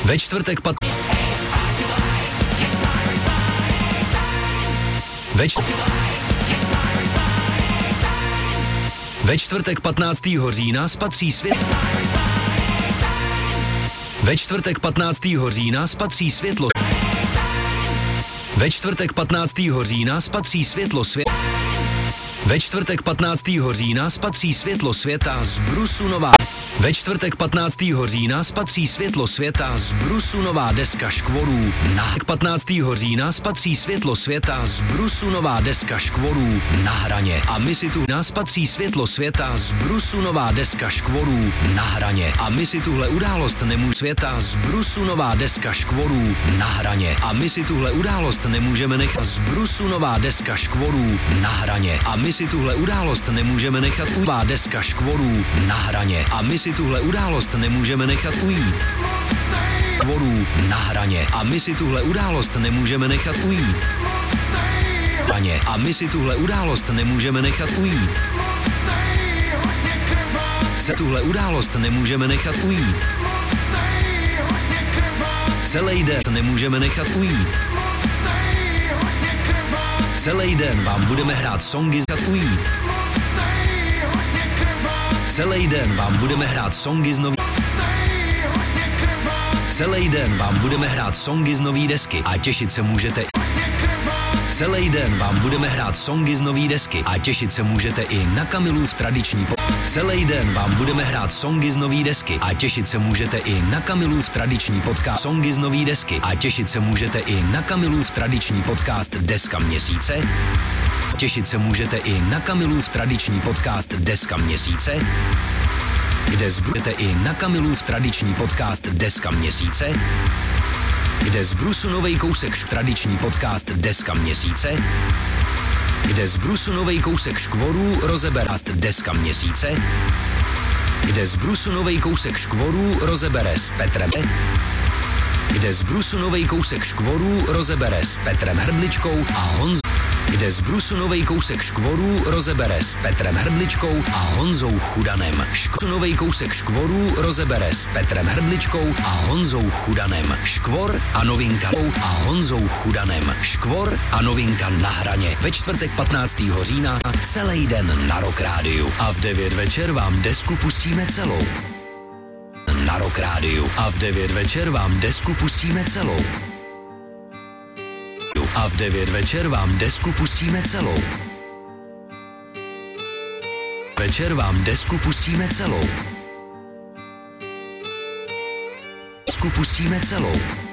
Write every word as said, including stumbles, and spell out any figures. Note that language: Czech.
Ve čtvrtek pat... Ve, č... Ve čtvrtek patnáctého října spatří svět... Ve čtvrtek patnáctého října spatří světlo... Ve čtvrtek patnáctého října spatří světlo svět... Ve čtvrtek patnáctého října spatří světlo světa z brusu nová... Ve čtvrtek patnáctého října spatří světlo světa z brusu nová deska škvorů. Na patnáctého října spatří světlo světa z brusu nová deska škvorů na hraně. A my si tu nás patří světlo světa z brusu nová deska škvorů na hraně. A my si tuhle událost nemůžeme světa z brusu nová deska škvorů na hraně. A my si tuhle událost nemůžeme nechat z brusu nová deska škvorů na hraně. A my si tuhle událost nemůžeme nechat uvá deska škvorů na hraně. A my si tuhle událost nemůžeme nechat ujít. Škvorů na hraně. A my si tuhle událost nemůžeme nechat ujít. Hraně. A my si tuhle událost nemůžeme nechat ujít. Se tuhle událost nemůžeme nechat ujít. Celý den nemůžeme nechat ujít. Celý den vám budeme hrát songy za ujít. Celý den vám budeme hrát songy z nový... Celý den vám budeme hrát songy z nový desky a těšit se můžete... Celý den vám budeme hrát songy z nový desky a těšit se můžete i na Kamilův tradiční po... Celý den vám budeme hrát songy z nový desky a těšit se můžete i na Kamilův tradiční podcast songy z nový desky a těšit se můžete i na Kamilův tradiční podcast Deska měsíce. Těšit se můžete i na Kamilův tradiční podcast Deska měsíce, kde zbudete i na Kamilův tradiční podcast Deska měsíce, kde z brusu novej kousek š... tradiční podcast Deska měsíce, kde z brusu novej kousek škvorů rozebere Deska měsíce, kde z brusu novej kousek škvorů rozebere s Petrem, kde z brusu novej kousek škvorů rozebere s Petrem Hrdličkou a Honzou, kde z brusu novej kousek škvorů rozebere s Petrem Hrdličkou a Honzou Chudanem. Škor novej kousek škvorů rozebere s Petrem Hrdličkou a Honzou Chudanem. Škvor a novinka a Honzou Chudanem. Škvor a novinka na hraně. Ve čtvrtek patnáctého října celý den na Rock Rádiu. A v devět večer vám desku pustíme celou. Na Rock Rádiu. A v devět večer vám desku pustíme celou. A v devět večer vám desku pustíme celou. Večer vám desku pustíme celou. Desku pustíme celou.